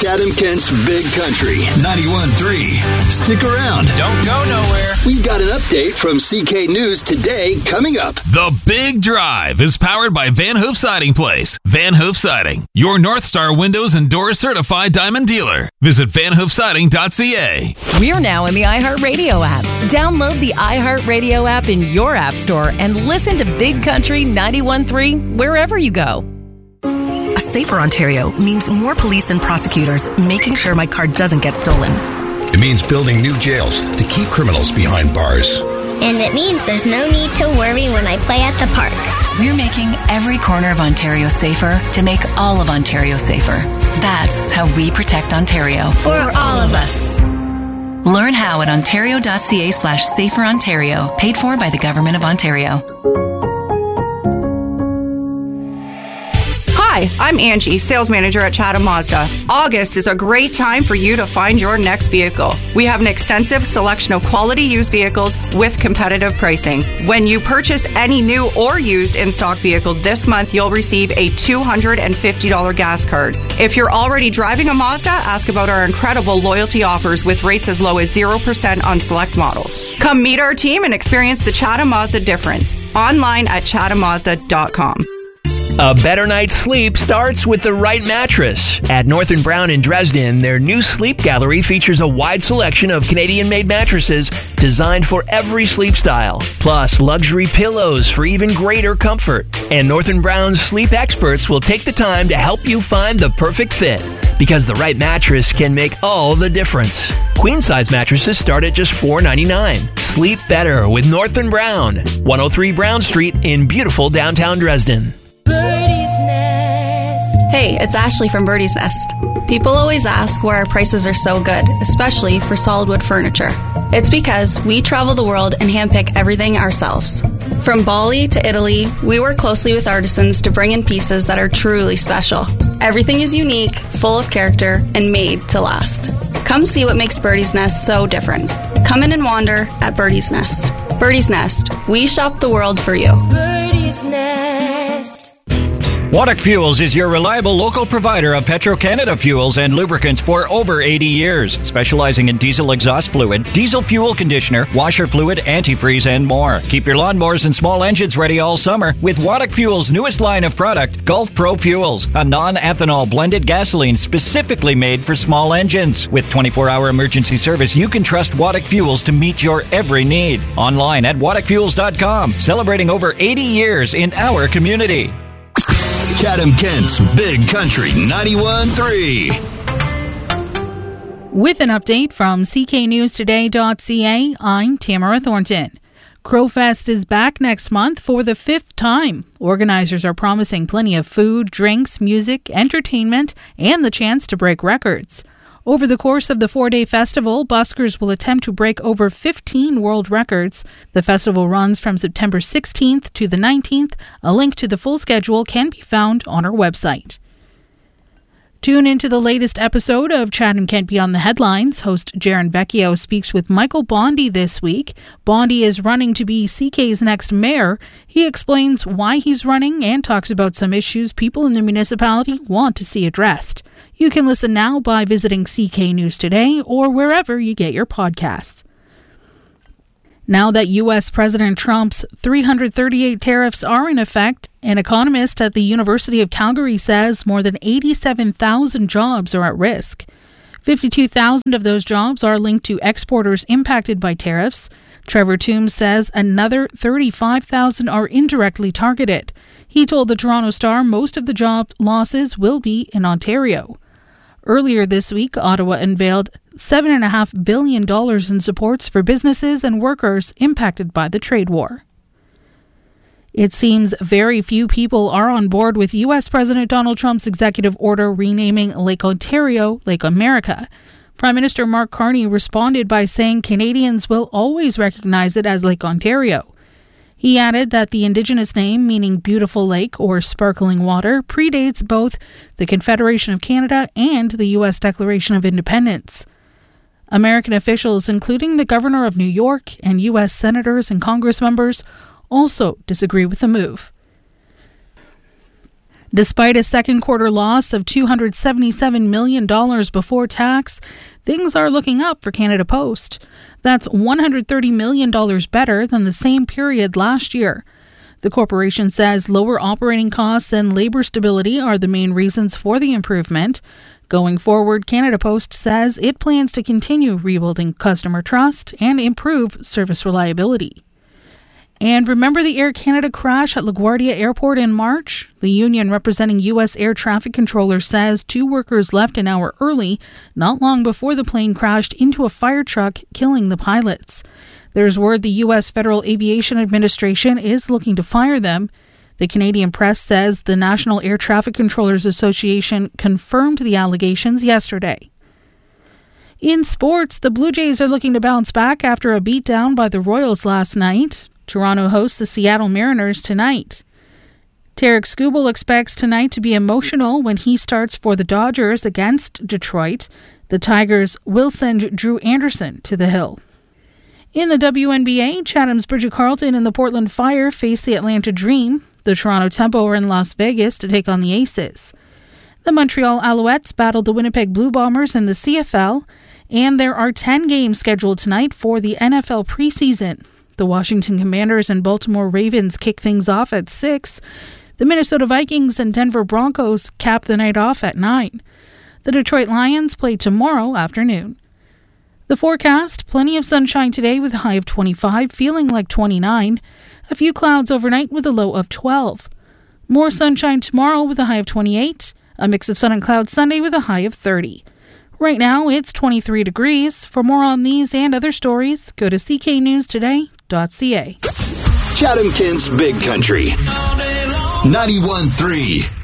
Chatham Kent's Big Country 91.3. Stick around. Don't go nowhere. We've got an update from CK News today coming up. The Big Drive is powered by Van Hoof Siding Place. Van Hoof Siding, your North Star Windows and Doors certified diamond dealer. Visit vanhoofsiding.ca. We're now in the iHeartRadio app. Download the iHeartRadio app in your app store and listen to Big Country 91.3 wherever you go. A safer Ontario means more police and prosecutors making sure my car doesn't get stolen. It means building new jails to keep criminals behind bars. And it means there's no need to worry when I play at the park. We're making every corner of Ontario safer to make all of Ontario safer. That's how we protect Ontario. For all of us. Learn how at ontario.ca/saferontario. Paid for by the Government of Ontario. Hi, I'm Angie, sales manager at Chatham Mazda. August is a great time for you to find your next vehicle. We have an extensive selection of quality used vehicles with competitive pricing. When you purchase any new or used in-stock vehicle this month, you'll receive a $250 gas card. If you're already driving a Mazda, ask about our incredible loyalty offers with rates as low as 0% on select models. Come meet our team and experience the Chatham Mazda difference. Online at chathammazda.com. A better night's sleep starts with the right mattress. At North & Brown in Dresden, their new sleep gallery features a wide selection of Canadian-made mattresses designed for every sleep style, plus luxury pillows for even greater comfort. And North & Brown's sleep experts will take the time to help you find the perfect fit, because the right mattress can make all the difference. Queen-size mattresses start at just $4.99. Sleep better with North & Brown, 103 Brown Street in beautiful downtown Dresden. Birdie's Nest. Hey, it's Ashley from Birdie's Nest. People always ask why our prices are so good, especially for solid wood furniture. It's because we travel the world and handpick everything ourselves. From Bali to Italy, we work closely with artisans to bring in pieces that are truly special. Everything is unique, full of character, and made to last. Come see what makes Birdie's Nest so different. Come in and wander at Birdie's Nest. Birdie's Nest. We shop the world for you. Birdie's Nest. Waddock Fuels is your reliable local provider of Petro-Canada fuels and lubricants for over 80 years, specializing in diesel exhaust fluid, diesel fuel conditioner, washer fluid, antifreeze, and more. Keep your lawnmowers and small engines ready all summer with Waddock Fuels' newest line of product, Gulf Pro Fuels, a non-ethanol blended gasoline specifically made for small engines. With 24-hour emergency service, you can trust Waddock Fuels to meet your every need. Online at waddockfuels.com, celebrating over 80 years in our community. Chatham Kent's Big Country 91.3. With an update from cknewstoday.ca, I'm Tamara Thornton. Crowfest is back next month for the 5th time. Organizers are promising plenty of food, drinks, music, entertainment, and the chance to break records. Over the course of the 4-day festival, buskers will attempt to break over 15 world records. The festival runs from September 16th to the 19th. A link to the full schedule can be found on our website. Tune into the latest episode of Chatham Kent Beyond the Headlines. Host Jaron Vecchio speaks with Michael Bondi this week. Bondi is running to be CK's next mayor. He explains why he's running and talks about some issues people in the municipality want to see addressed. You can listen now by visiting CK News Today or wherever you get your podcasts. Now that U.S. President Trump's 338 tariffs are in effect, an economist at the University of Calgary says more than 87,000 jobs are at risk. 52,000 of those jobs are linked to exporters impacted by tariffs. Trevor Toombs says another 35,000 are indirectly targeted. He told the Toronto Star most of the job losses will be in Ontario. Earlier this week, Ottawa unveiled $7.5 billion in supports for businesses and workers impacted by the trade war. It seems very few people are on board with U.S. President Donald Trump's executive order renaming Lake Ontario Lake America. Prime Minister Mark Carney responded by saying Canadians will always recognize it as Lake Ontario. He added that the Indigenous name, meaning beautiful lake or sparkling water, predates both the Confederation of Canada and the U.S. Declaration of Independence. American officials, including the Governor of New York and U.S. senators and Congress members, also disagree with the move. Despite a second quarter loss of $277 million before tax, things are looking up for Canada Post. That's $130 million better than the same period last year. The corporation says lower operating costs and labor stability are the main reasons for the improvement. Going forward, Canada Post says it plans to continue rebuilding customer trust and improve service reliability. And remember the Air Canada crash at LaGuardia Airport in March? The union representing U.S. air traffic controllers says 2 workers left an hour early, not long before the plane crashed into a fire truck, killing the pilots. There's word the U.S. Federal Aviation Administration is looking to fire them. The Canadian Press says the National Air Traffic Controllers Association confirmed the allegations yesterday. In sports, the Blue Jays are looking to bounce back after a beatdown by the Royals last night. Toronto hosts the Seattle Mariners tonight. Tarek Skubal expects tonight to be emotional when he starts for the Dodgers against Detroit. The Tigers will send Drew Anderson to the hill. In the WNBA, Chatham's Bridget Carleton and the Portland Fire face the Atlanta Dream. The Toronto Tempo are in Las Vegas to take on the Aces. The Montreal Alouettes battled the Winnipeg Blue Bombers in the CFL, and there are 10 games scheduled tonight for the NFL preseason. The Washington Commanders and Baltimore Ravens kick things off at 6. The Minnesota Vikings and Denver Broncos cap the night off at 9. The Detroit Lions play tomorrow afternoon. The forecast, plenty of sunshine today with a high of 25, feeling like 29. A few clouds overnight with a low of 12. More sunshine tomorrow with a high of 28. A mix of sun and clouds Sunday with a high of 30. Right now, it's 23 degrees. For more on these and other stories, go to cknewstoday.ca. Chatham Kent's Big Country. 91.3.